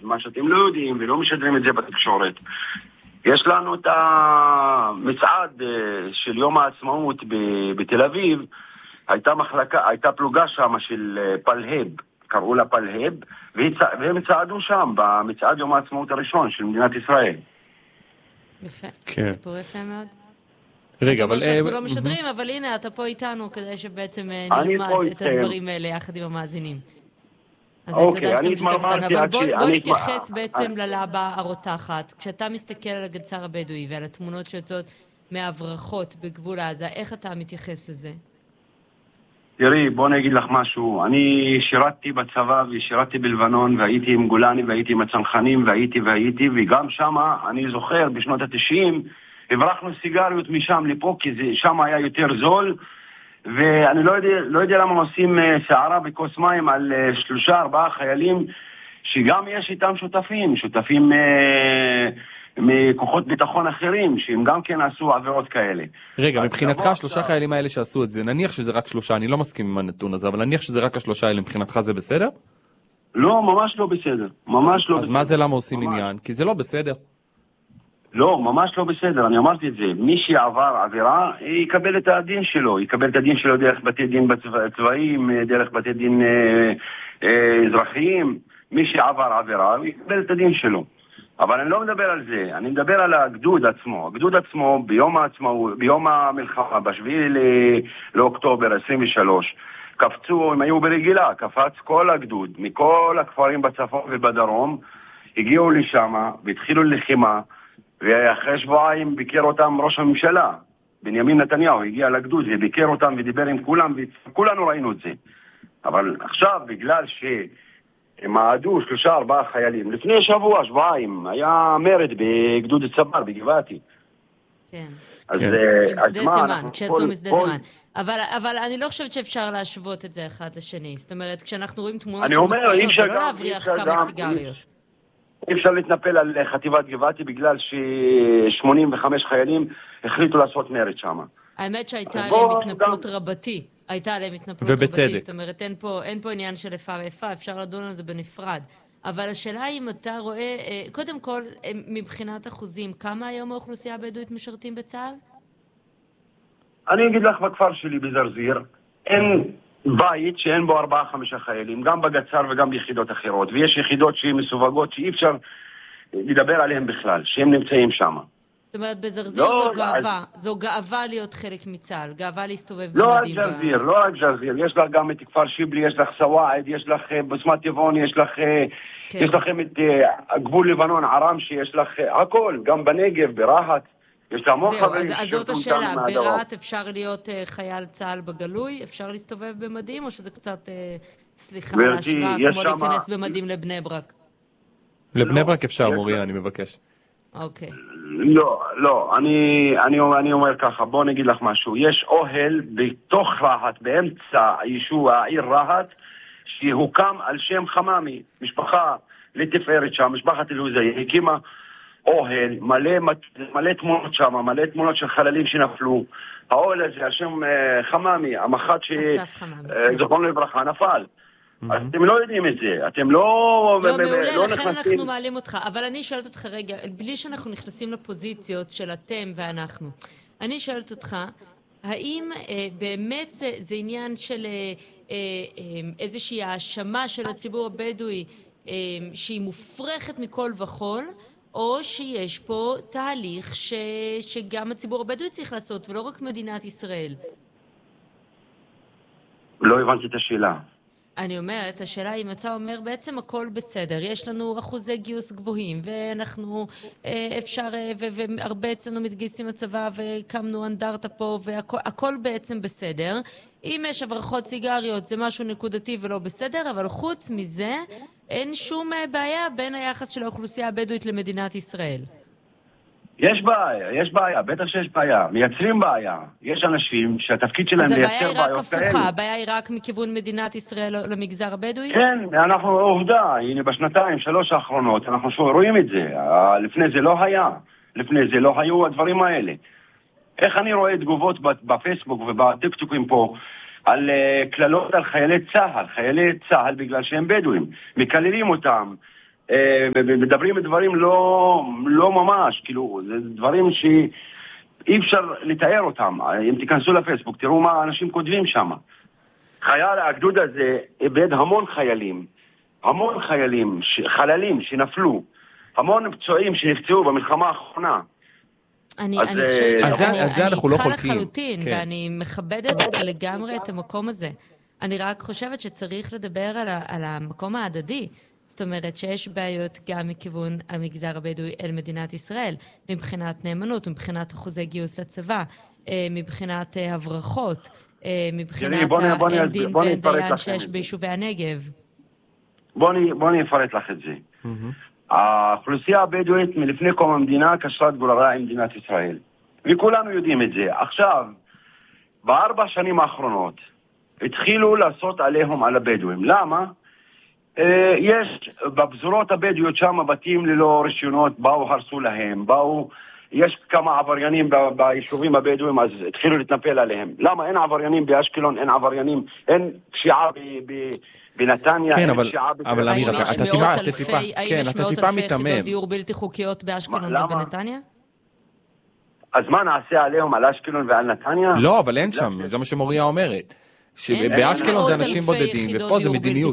מה שאתם לא יודעים ולא משדרים את זה בתקשורת. יש לנו את המצעד של יום העצמאות בתל אביב, הייתה פלוגה שם של פלהב, קראו לה פלהב, והם צעדו שם במצעד יום העצמאות הראשון של מדינת ישראל. יפה, כן. סיפור יפה מאוד. רגע, אבל... אבל... שאנחנו לא משדרים, אבל הנה, אתה פה איתנו כדי שבעצם נלמד את הדברים האלה יחד עם המאזינים. אז תודה שאתה משתף אותנו, אבל בוא נתייחס בעצם ללבה הרותחת. כשאתה מסתכל על הגדס"ר הבדואי ועל התמונות שיוצאות מהברחות בגבול עזה, איך אתה מתייחס לזה? תראי, בוא נגיד לך משהו. אני שירתתי בצבא ושירתתי בלבנון, והייתי עם גולני והייתי עם הצנחנים והייתי, וגם שמה, אני זוכר, בשנות ה-90, הברחנו סיגריות משם לפה, כי שם היה יותר זול, ואני לא יודע למה עושים שערה בכוס מים על 3-4 חיילים, שגם יש איתם שותפים מכוחות ביטחון אחרים, שהם גם כן עשו עבירות כאלה. רגע, מבחינתך 3 חיילים האלה שעשו את זה, נניח שזה רק 3, אני לא מסכים עם הנתון הזה, אבל נניח שזה רק 3 האלה, מבחינתך זה בסדר? לא, ממש לא בסדר. ממש לא בסדר. אז מה זה למה עושים עניין? כי זה לא בסדר. לא, ממש לא בסדר, אני אמרתי את זה. מי שעבר עבירה, יקבל את הדין שלו. יקבל את הדין שלו דרך בתי דין צבאיים, דרך בתי דין אזרחיים. מי שעבר עבירה, הוא יקבל את הדין שלו. אבל אני לא מדבר על זה, אני מדבר על הגדוד עצמו. הגדוד עצמו, ביום המלחמה, ב7 לאוקטובר 23, קפצו, הם היו ברגילה, קפץ כל הגדוד, מכל הכפרים בצפון ובדרום, הגיעו לשם והתחילו לחימה, ואחרי שבועיים ביקר אותם ראש הממשלה, בנימין נתניהו, הגיע לגדוד וביקר אותם ודיבר עם כולם, וכולנו ראינו את זה. אבל עכשיו, בגלל שהם העדו 3-4 חיילים, לפני שבועיים, היה מרד בגדוד הצבר, בגבעתי. כן. אז עם שדה תימן, כשיצאו משדה תימן. אבל אני לא חושבת שאפשר להשוות את זה אחד לשני. זאת אומרת, כשאנחנו רואים תמונות של מסעיות, זה לא להבריח כמה סיגריות. אי אפשר להתנפל על חטיבת גבעתי בגלל ש85 חיילים החליטו לעשות מרד שם. האמת שהייתה עליהם התנפלות רבתי. הייתה עליהם התנפלות רבתי. זאת אומרת, אין פה עניין של איפה ואיפה, אפשר לדון על זה בנפרד. אבל השאלה היא אם אתה רואה, קודם כל, מבחינת אחוזים, כמה היום האוכלוסייה הבדואית משרתים בצה"ל? אני אגיד לך, בכפר שלי בזרזיר, אין בית שאין בו 4-5 חיילים, גם בגצר וגם ביחידות אחרות, ויש יחידות שהן מסווגות שאי אפשר לדבר עליהן בכלל, שהן נמצאים שם. זאת אומרת, בזרזיר זו גאווה, זו גאווה להיות חלק מצה"ל, גאווה להסתובב במדים. לא רק זרזיר, יש לך גם את כפר שיבלי, יש לך סוואעד, יש לך בסמת טבעון, יש לכם את גבול לבנון, ערם, שיש לך הכל, גם בנגב, ברהט. זהו, אז זאת השאלה, ברהט אפשר להיות חייל צה"ל בגלוי? אפשר להסתובב במדים, או שזה קצת, סליחה על ההשוואה, כמו להיכנס במדים לבני ברק? לבני ברק אפשר, מוריה, אני מבקש. אוקיי. לא, אני אומר ככה, בוא נגיד לך משהו. יש אוהל בתוך רהט, באמצע העיר רהט, שהוקם על שם חממי, משפחה לתפארת שם, משפחת אלהוזי, הקימה אוהל, מלא תמונות שם, מלא תמונות של חללים שנפלו. האוהל הזה, על שם חממי, המח"ט שזכרון לברכה, נפל. אז אתם לא יודעים את זה, אתם לא מעולה, לכן אנחנו מעלים אותך. אבל אני שואלת אותך רגע, בלי שאנחנו נכנסים לפוזיציות של אתם ואנחנו, אני שואלת אותך, האם באמת זה עניין של איזושהי האשמה של הציבור הבדואי שהיא מופרכת מכל וכל, או שיש פה תהליך שגם הציבור הבדואי צריך לעשות, ולא רק מדינת ישראל? לא הבנתי את השאלה. אני אומרת, השאלה אם אתה אומר בעצם הכל בסדר, יש לנו אחוזי גיוס גבוהים, ואנחנו אפשר, והרבה אצלנו מתגייסים לצבא, וקמנו אנדרטה פה, והכל בעצם בסדר. אם יש הברחות סיגריות, זה משהו נקודתי ולא בסדר, אבל חוץ מזה, אין שום בעיה בין היחס של האוכלוסייה הבדואית למדינת ישראל. יש בעיה, בטח שיש בעיה, מייצרים בעיה. יש אנשים שהתפקיד שלהם לייצר בעיות כאלה. אז הבעיה היא רק הפוכה, הבעיה היא רק מכיוון מדינת ישראל למגזר הבדואי? כן, אנחנו עובדה, הנה בשנתיים, 3 האחרונות, אנחנו רואים את זה. לפני זה לא היה, לפני זה לא היו הדברים האלה. איך אני רואה תגובות בפייסבוק ובטיקטוקים פה, על כללות על חיילי צה"ל בגלל שהם בדואים, מקללים אותם, מדברים דברים לא ממש, כאילו, זה דברים שאי אפשר לתאר אותם. אם תיכנסו לפייסבוק, תראו מה אנשים כותבים שם. הגדוד הזה איבד המון חללים שנפלו, המון פצועים שנפצעו במלחמה האחרונה. אני חושבת שאני אנחנו לא איתך חולקים. לחלוטין, ואני מכבדת לגמרי את המקום הזה. אני רק חושבת שצריך לדבר על המקום ההדדי. זאת אומרת שיש בעיות גם מכיוון המגזר הבדואי אל מדינת ישראל, מבחינת נאמנות, מבחינת אחוזי גיוס לצבא, מבחינת הברחות, מבחינת האין דין ואין דיין שיש ביישובי הנגב. בוא אני אפרט לך את זה. האוכלוסייה הבדואית מלפני קום המדינה קשרת גורלה עם מדינת ישראל. וכולנו יודעים את זה. עכשיו, ב4 שנים האחרונות, התחילו לעשות עליהם על הבדואים. למה? יש בפזורות הבדואיות שם בתים ללא רישיונות, באו הרסו להם, יש כמה עבריינים ביישובים הבדואים, אז התחילו להתנפל עליהם. למה? אין עבריינים באשקלון, אין פשיעה בנתניה, כן, אין פשיעה אבל אמיר, אתה טיפה האם יש מאות אלפי יחידות דיור בלתי חוקיות באשקלון ובנתניה? אז מה נעשה עליהם על אשקלון ועל נתניה? לא, אבל אין שם, זה מה שמוריה אומרת. שבאשקלון זה אנשים בודדים, ופה זה מדיניות.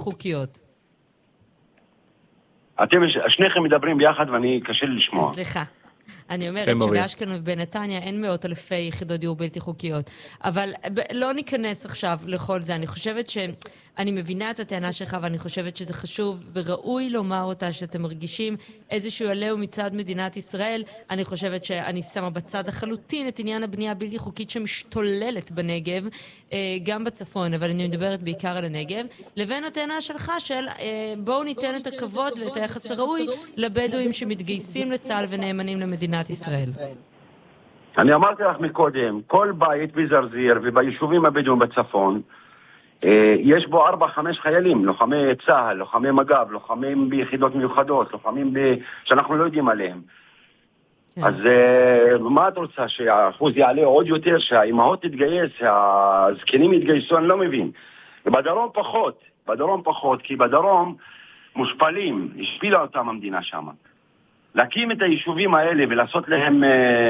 שניכם מדברים ביחד ואני קשה לי לשמוע. סליחה. אני אומרת שבאשקלון ובנתניה אין מאות אלפי יחידות דיור בלתי חוקיות. אבל לא ניכנס עכשיו לכל זה. אני חושבת שאני מבינה את הטענה שלך, ואני חושבת שזה חשוב וראוי לומר אותה, שאתם מרגישים איזשהו עליהו מצד מדינת ישראל. אני חושבת שאני שמה בצד לחלוטין את עניין הבנייה הבלתי חוקית שמשתוללת בנגב, גם בצפון, אבל אני מדברת בעיקר על הנגב, לבין הטענה שלך של בואו ניתן את הכבוד ואת היחס הראוי לבדואים שמתגייסים לצה"ל ונאמנים למדינת ישראל. אני אמרתי לך מקודם, כל בית בזרזיר וביישובים הבדואים בצפון, יש בו 4-5 חיילים, לוחמי צה"ל, לוחמי מג"ב, לוחמים ביחידות מיוחדות, לוחמים שאנחנו לא יודעים עליהם. אז מה את רוצה? שהאחוז יעלה עוד יותר, שהאימהות תתגייס, שהזקנים יתגייסו? אני לא מבין. בדרום פחות, כי בדרום מושפלים, השפילה אותם המדינה שם. להקים את היישובים האלה ולעשות להם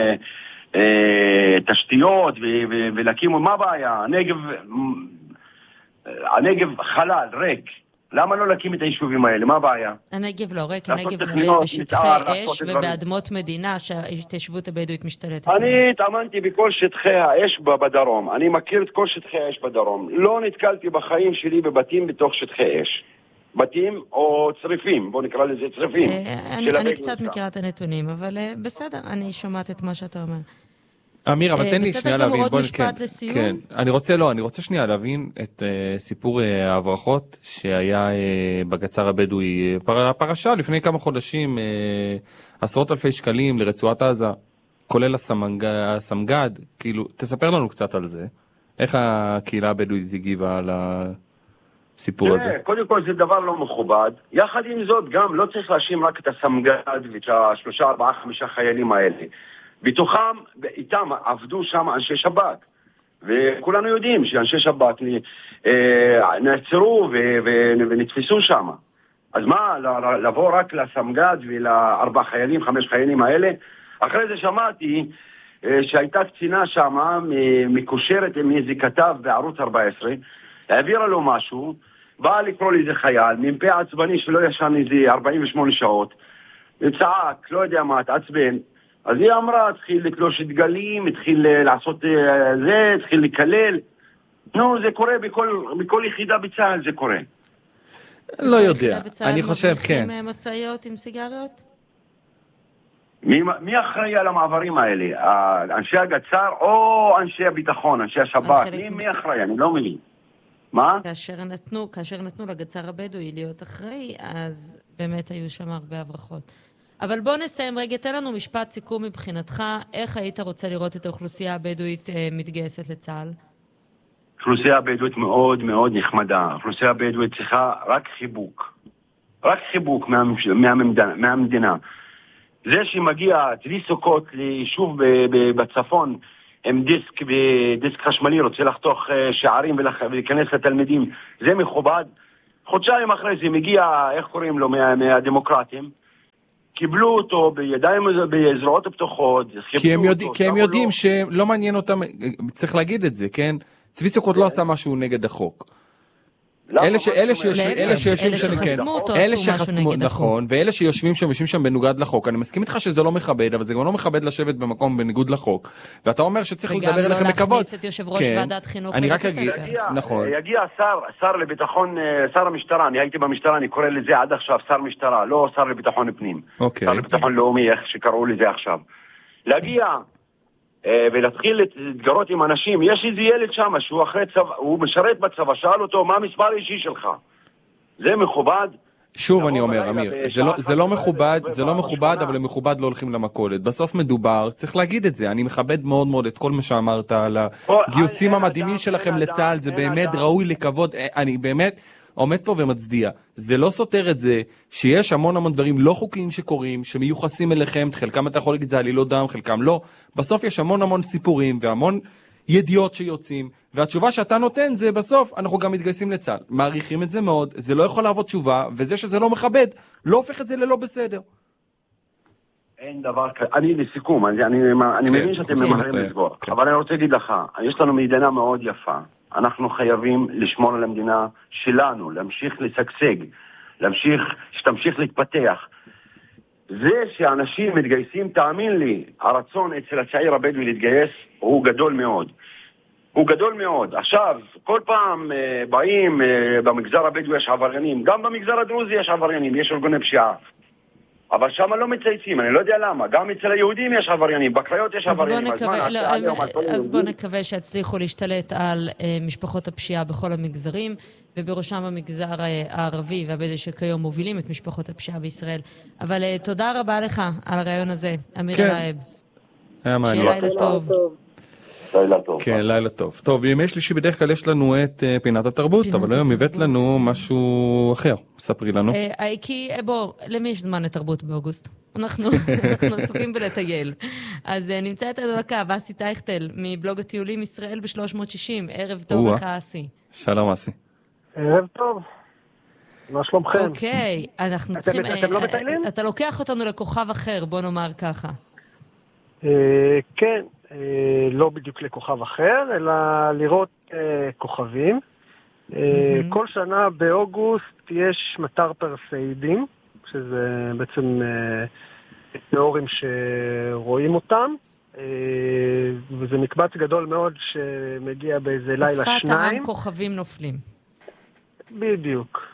תשתיות ולהקים, מה הבעיה? הנגב חלל, ריק. למה לא להקים את היישובים האלה? מה הבעיה? הנגב לא ריק, הנגב מלא בשטחי אש ובאדמות מדינה שההתיישבות הבדואית משתלטת. אני התאמנתי בכל שטחי האש בדרום. אני מכיר את כל שטחי האש בדרום. לא נתקלתי בחיים שלי בבתים בתוך שטחי אש. בתים או צריפים, בוא נקרא לזה צריפים. אני קצת מכירה את הנתונים, אבל בסדר, אני שומעת את מה שאתה אומר. אמיר, אבל תן לי שנייה להבין. בסדר, גם עוד משפט לסיום. כן, אני רוצה שנייה להבין את סיפור ההברחות שהיה בגצר הבדואי. פרשה לפני כמה חודשים, עשרות אלפי שקלים לרצועת עזה, כולל הסמגד. כאילו, תספר לנו קצת על זה. איך הקהילה הבדואית הגיבה על הסיפור הזה? קודם כל זה דבר לא מכובד. יחד עם זאת, גם לא צריך להאשים רק את הסמגד ואת 3, 4, 5 חיילים האלה. בתוכם, איתם עבדו שם אנשי שב"כ, וכולנו יודעים שאנשי שב"כ נעצרו ונתפסו שם. אז מה, לבוא רק לסמגד ול4 חיילים, 5 חיילים האלה? אחרי זה שמעתי שהייתה קצינה שם, מקושרת עם איזה כתב בערוץ 14, העבירה לו משהו, באה לקרוא לי איזה חייל, מ"פ עצבני שלא ישן איזה 48 שעות, צעק, לא יודע מה, תעצבן. אז היא אמרה, התחיל לקלוש את גלים, התחיל לעשות זה, התחיל לקלל. נו, זה קורה בכל יחידה בצה"ל, זה קורה. לא יודע, אני חושב, כן. מבריחים מסעיות עם סיגריות? מי אחראי על המעברים האלה? אנשי הגצר או אנשי הביטחון, אנשי השב"כ? מי אחראי? אני לא מבין. מה? כאשר נתנו לגצר הבדואי להיות אחראי, אז באמת היו שם הרבה הברחות. אבל בוא נסיים רגע, תן לנו משפט סיכום מבחינתך, איך היית רוצה לראות את האוכלוסייה הבדואית מתגייסת לצה"ל? האוכלוסייה הבדואית מאוד מאוד נחמדה, האוכלוסייה הבדואית צריכה רק חיבוק מהמדינה. זה שמגיע צבי סוכות ליישוב בצפון עם דיסק חשמלי, רוצה לחתוך שערים ולהיכנס לתלמידים, זה מכובד. חודשיים אחרי זה מגיע, איך קוראים לו, מהדמוקרטים, קיבלו אותו בידיים, בזרועות הפתוחות, כי הם יודעים שלא מעניין אותם, צריך להגיד את זה, כן? צבי סוכות לא עשה משהו נגד החוק. אלה שיושבים שם, אלה שחסמו, נכון, ואלה שיושבים שם בנוגד לחוק, אני מסכים איתך שזה לא מכבד, אבל זה גם לא מכבד לשבת במקום בניגוד לחוק, ואתה אומר שצריך לדבר אליכם בכבוד. וגם לא להכניס את יושב ראש ועדת חינוך לבית הספר. נכון. יגיע שר לביטחון, שר המשטרה, אני הייתי במשטרה, אני קורא לזה עד עכשיו שר משטרה, לא שר לביטחון פנים, שר לביטחון לאומי, איך שקראו לזה עכשיו. להגיע ולהתחיל להתגרות עם אנשים. יש איזה ילד שם שהוא אחרי צבא, הוא משרת בצבא, שאל אותו מה המספר האישי שלך. זה מכובד? שוב אני אומר, אמיר, זה לא מכובד, אבל מכובד לא הולכים למכולת. בסוף מדובר, צריך להגיד את זה, אני מכבד מאוד מאוד את כל מה שאמרת על הגיוסים המדהימים שלכם לצה"ל, זה באמת ראוי לכבוד, אני באמת עומד פה ומצדיע. זה לא סותר את זה שיש המון דברים לא חוקיים שקורים, שמיוחסים אליכם, חלקם אתה יכול להגיד זה עלילות דם, חלקם לא. בסוף יש המון סיפורים והמון ידיעות שיוצאים, והתשובה שאתה נותן זה בסוף אנחנו גם מתגייסים לצה"ל. מעריכים את זה מאוד, זה לא יכול לעבוד תשובה, וזה שזה לא מכבד, לא הופך את זה ללא בסדר. אין דבר כזה, אני לסיכום, אני מבין שאתם ממהרים לסגור, אבל אני רוצה להגיד לך, יש לנו מדינה מאוד יפה, אנחנו חייבים לשמור על המדינה שלנו, להמשיך לשגשג, שתמשיך להתפתח. זה שאנשים מתגייסים, תאמין לי, הרצון אצל הצעיר הבדואי להתגייס הוא גדול מאוד. הוא גדול מאוד. עכשיו, כל פעם באים, במגזר הבדואי יש עבריינים, גם במגזר הדרוזי יש עבריינים, יש ארגוני פשיעה. אבל שם לא מצייצים, אני לא יודע למה. גם אצל היהודים יש עבריינים, בקריות יש עבריינים. אז בוא נקווה שהצליחו להשתלט על משפחות הפשיעה בכל המגזרים, ובראשם המגזר הערבי והבדואי שכיום מובילים את משפחות הפשיעה בישראל. אבל תודה רבה לך על הרעיון הזה, אמיר אלעאב. היה מעניין. שיהיה לילה טוב. לילה טוב. כן, לילה טוב. טוב, בימי שלישי בדרך כלל יש לנו את פינת התרבות, אבל היום הבאת לנו משהו אחר. ספרי לנו. כי בוא, למי יש זמן לתרבות באוגוסט? אנחנו עסוקים בלטייל. אז נמצא את הדלקה, ואסי טייכטל, מבלוג הטיולים ישראל ב-360. ערב טוב לך, אסי. שלום, אסי. ערב טוב. מה שלומכם? אוקיי, אנחנו צריכים... אתם לא מטיילים? אתה לוקח אותנו לכוכב אחר, בוא נאמר ככה. כן. לא בדיוק לכוכב אחר, אלא לראות כוכבים. כל שנה באוגוסט יש מטר פרסאידים, שזה בעצם תיאורים שרואים אותם, וזה מקבץ גדול מאוד שמגיע באיזה לילה שניים. בשפת העם כוכבים נופלים. בדיוק.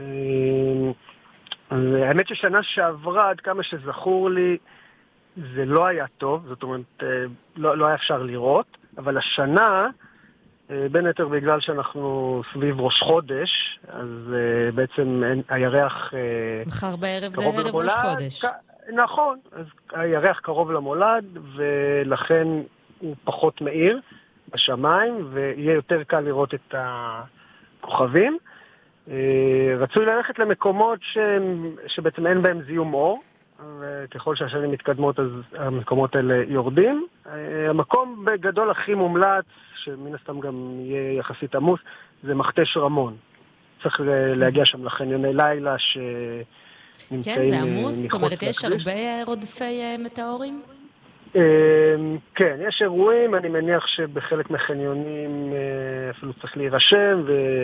האמת ששנה שעברה, עד כמה שזכור לי, זה לא היה טוב, זאת אומרת, לא היה אפשר לראות, אבל השנה, בין היתר בגלל שאנחנו סביב ראש חודש, אז בעצם הירח מחר בערב זה ערב ראש חודש. נכון, אז הירח קרוב למולד, ולכן הוא פחות מאיר בשמיים, ויהיה יותר קל לראות את הכוכבים. רצוי ללכת למקומות שבעצם אין בהם זיהום אור, וככל שהשנים מתקדמות אז המקומות האלה יורדים. המקום בגדול הכי מומלץ, שמן הסתם גם יהיה יחסית עמוס, זה מכתש רמון. צריך להגיע שם לחניוני לילה שנמצאים... כן, זה עמוס? זאת אומרת, יש הרבה רודפי מטאורים? כן, יש אירועים, אני מניח שבחלק מהחניונים אפילו צריך להירשם,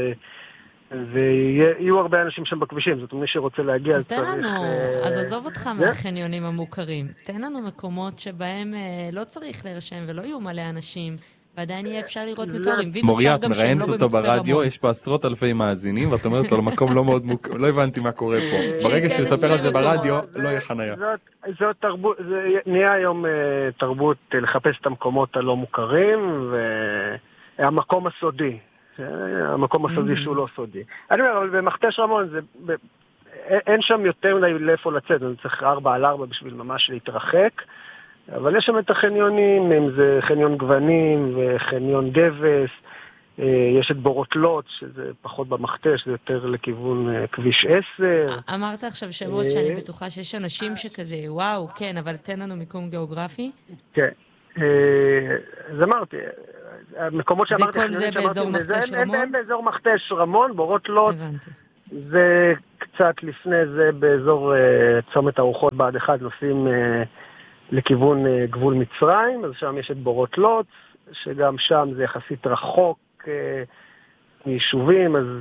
ויהיו הרבה אנשים שם בכבישים, זאת אומרת, מי שרוצה להגיע אז תן לנו, אז עזוב אותך מהחניונים המוכרים, תן לנו מקומות שבהם לא צריך להירשם ולא יהיו מלא אנשים, ועדיין יהיה אפשר לראות מטאורים. מוריה, את מראיינת אותו ברדיו, יש פה עשרות אלפי מאזינים, ואת אומרת לו למקום לא מאוד מוכר, לא הבנתי מה קורה פה. ברגע שיספר על זה ברדיו, לא יהיה חניה. זאת תרבות, זה נהיה היום תרבות לחפש את המקומות הלא מוכרים, והמקום הסודי. המקום הסודי שהוא לא סודי. אני אומר, אבל במכתש רמון אין שם יותר לאיפה לצאת, אני צריך 4x4 בשביל ממש להתרחק, אבל יש שם את החניונים, אם זה חניון גוונים וחניון גבס, יש את בורוטלוט, שזה פחות במכתש, זה יותר לכיוון כביש 10. אמרת עכשיו שמות שאני בטוחה שיש אנשים שכזה, וואו, כן, אבל תן לנו מיקום גיאוגרפי. כן, אז אמרתי, המקומות שאמרתי... זה כל זה באזור מכתש רמון? הם באזור מכתש רמון, בורוטלוט, זה קצת לפני זה, באזור צומת הרוחות בעד אחד, נוסעים לכיוון גבול מצרים, אז שם יש את בורות לוץ, שגם שם זה יחסית רחוק מיישובים, אז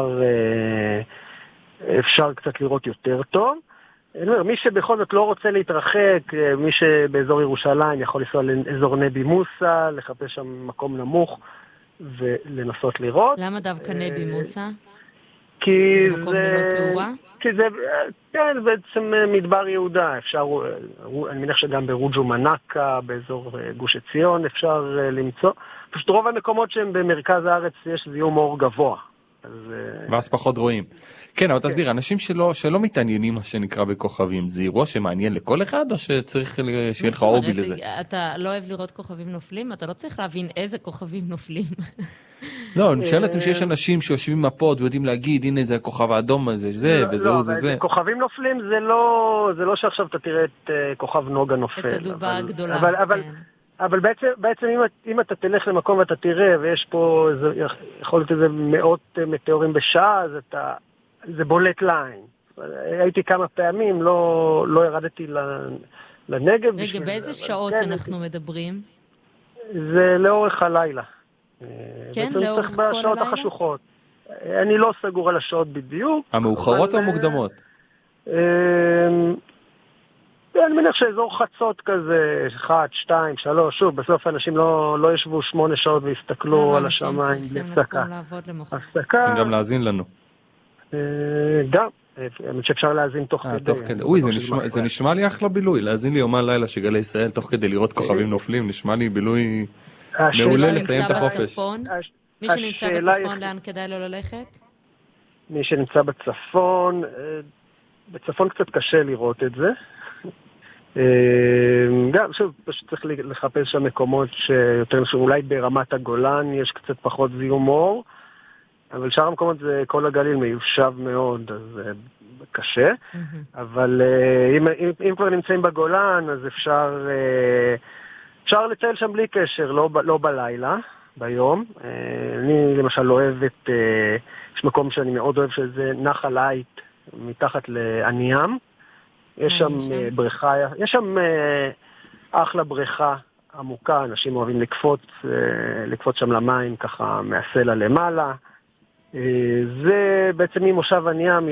אפשר קצת לראות יותר טוב. אני אומר, מי שבכל זאת לא רוצה להתרחק, מי שבאזור ירושלים יכול לנסוע לאזור נבי מוסא, לחפש שם מקום נמוך ולנסות לראות. למה דווקא נבי מוסא? כי זה מקום ללא תאורה? כי זה, כן, בעצם מדבר יהודה. אפשר, אני מניח שגם ברוג'ו מנקה, באזור גוש עציון אפשר למצוא. פשוט רוב המקומות שהם במרכז הארץ יש זיהום אור גבוה. ואז פחות רואים. כן, אבל תסביר, אנשים שלא מתעניינים מה שנקרא בכוכבים, זה אירוע שמעניין לכל אחד, או שצריך שיהיה לך הובי לזה? אתה לא אוהב לראות כוכבים נופלים? אתה לא צריך להבין איזה כוכבים נופלים. לא, אני חושב לעצם שיש אנשים שיושבים מפות ויודעים להגיד, הנה זה הכוכב האדום הזה, זה, וזהו, זה. כוכבים נופלים זה לא שעכשיו אתה תראה את כוכב נוגה נופל. את הדובה הגדולה, כן. אבל בעצם אם אתה תלך למקום ואתה תראה, ויש פה, יכול להיות איזה מאות מטאורים בשעה, אז זה בולט לעין. הייתי כמה פעמים, לא ירדתי לנגב. רגע, באיזה שעות אנחנו מדברים? זה לאורך הלילה. כן, לאורך כל הלילה? בשעות החשוכות. אני לא סגור על השעות בדיוק. המאוחרות או המוקדמות? אני מניח שאזור חצות כזה, 1, 2, 3, שוב, בסוף אנשים לא ישבו 8 שעות והסתכלו על השמיים בלי הפסקה. צריכים גם להאזין לנו. גם, אני חושב שאפשר להאזין תוך כדי. אוי, זה נשמע לי אחלה בילוי, להאזין לי יומן לילה שגלי ישראל תוך כדי לראות כוכבים נופלים, נשמע לי בילוי מעולה לסיים את החופש. מי שנמצא בצפון, לאן כדאי לו ללכת? מי שנמצא בצפון קצת קשה לראות את זה. גם, שוב, פשוט צריך לחפש שם מקומות שיותר נשאר, אולי ברמת הגולן יש קצת פחות זיהום אור, אבל שאר המקומות זה כל הגליל מיושב מאוד, אז זה קשה. אבל אם כבר נמצאים בגולן, אז אפשר לטייל שם בלי קשר, לא בלילה, ביום. אני למשל אוהב יש מקום שאני מאוד אוהב שזה נחל עית מתחת לעניים. יש שם בריכה, יש שם אחלה בריכה עמוקה, אנשים אוהבים לקפוץ שם למים ככה מהסלע למעלה. זה בעצם ממושב עניים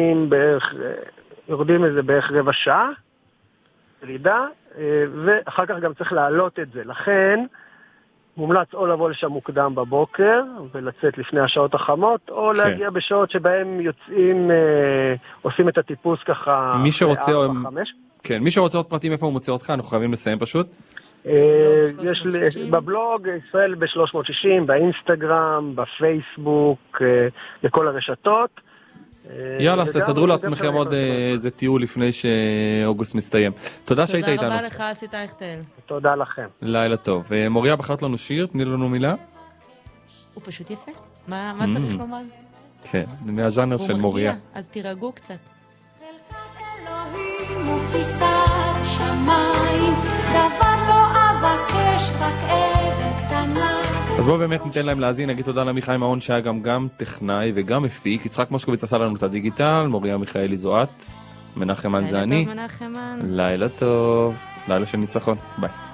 יורדים איזה בערך רבע שעה, ירידה, ואחר כך גם צריך להעלות את זה. לכן מומלץ או לבוא לשם מוקדם בבוקר ולצאת לפני השעות החמות, או להגיע בשעות שבהם יוצאים, עושים את הטיפוס ככה. מי שרוצה עוד פרטים איפה הוא מוצא אותך, אנחנו חייבים לסיים פשוט. יש בבלוג ישראל ב-360, באינסטגרם, בפייסבוק, לכל הרשתות. יאללה, אז תסדרו לעצמכם עוד איזה טיול לפני שאוגוסט מסתיים. תודה שהיית איתנו. תודה רבה לך, עשית אייכטל. תודה לכם. לילה טוב. מוריה, בחרת לנו שיר, תני לנו מילה. הוא פשוט יפה. מה צריך לומר? כן, זה מהז'אנר של מוריה. אז תירגעו קצת. חלקת אלוהים ופיסת שמיים, דבר לא אבקש, רק אבן קטנה. אז בואו באמת ניתן להם להזין, נגיד תודה למיכאי מעון שהיה גם טכנאי וגם מפיק, יצחק מושקוביץ עשה לנו את הדיגיטל, מוריה מיכאלי זוהת, מנחמן זה אני. לילה טוב מנחמן. לילה טוב, לילה של ניצחון, ביי.